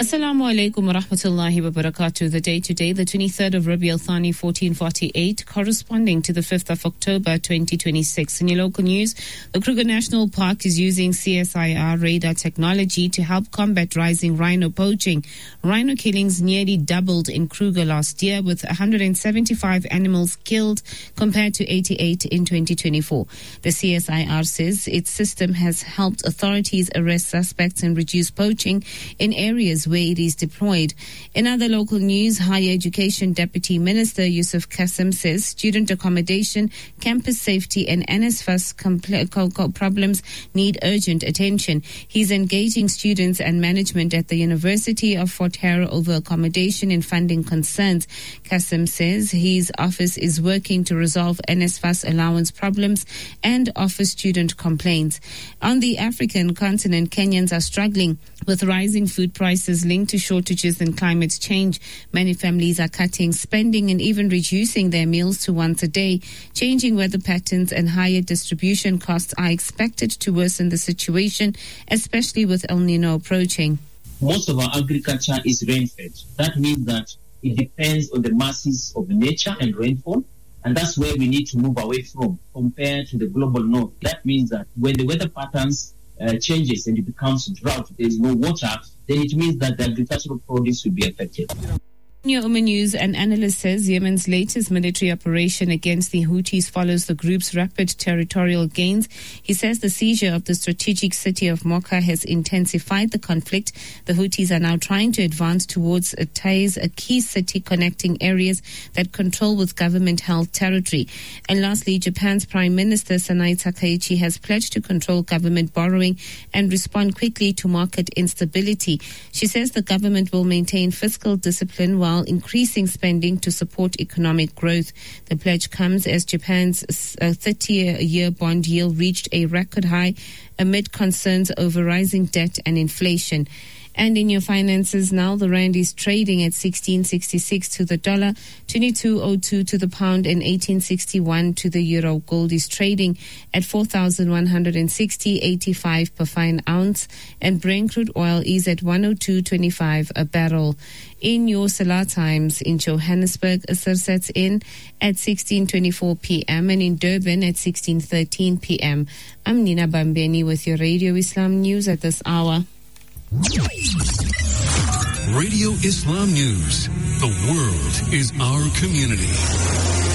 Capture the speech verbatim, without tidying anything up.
Assalamu alaikum wa rahmatullahi wa barakatuh. The day today, the twenty-third of Rabi al-Thani fourteen forty-eight, corresponding to the fifth of October twenty twenty-six. In your local news, the Kruger National Park is using C S I R radar technology to help combat rising rhino poaching. Rhino killings nearly doubled in Kruger last year, with one hundred seventy-five animals killed compared to eighty-eight in twenty twenty-four. The C S I R says its system has helped authorities arrest suspects and reduce poaching in areas where it is deployed. In other local news, Higher Education Deputy Minister Yusuf Kassim says student accommodation, campus safety and N S F A S compl- problems need urgent attention. He's engaging students and management at the University of Fort Hare over accommodation and funding concerns. Kassim says his office is working to resolve N S F A S allowance problems and offer student complaints. On the African continent, Kenyans are struggling with rising food prices linked to shortages and climate change. Many families are cutting spending and even reducing their meals to once a day. Changing weather patterns and higher distribution costs are expected to worsen the situation, especially with El Nino approaching. Most of our agriculture is rain-fed. That means that it depends on the masses of nature and rainfall, and that's where we need to move away from compared to the global north. That means that when the weather patterns uh, changes and it becomes drought, there is no water, then it means that the agricultural produce will be affected. New Umm News, an analyst says Yemen's latest military operation against the Houthis follows the group's rapid territorial gains. He says the seizure of the strategic city of Mocha has intensified the conflict. The Houthis are now trying to advance towards Taiz, a key city connecting areas that control with government-held territory. And lastly, Japan's Prime Minister Sanae Takaichi has pledged to control government borrowing and respond quickly to market instability. She says the government will maintain fiscal discipline while while increasing spending to support economic growth. The pledge comes as Japan's thirty-year bond yield reached a record high amid concerns over rising debt and inflation. And in your finances now, the rand is trading at sixteen sixty-six to the dollar, twenty-two oh two to the pound, and eighteen sixty-one to the euro. Gold is trading at four thousand one hundred sixty dollars and eighty-five cents per fine ounce, and Brent crude oil is at one oh two twenty-five a barrel. In your Salah times, in Johannesburg, Asr sets in at sixteen twenty-four p.m. and in Durban at sixteen thirteen p.m. I'm Nina Bambeni with your Radio Islam News at this hour. Radio Islam News. The world is our community.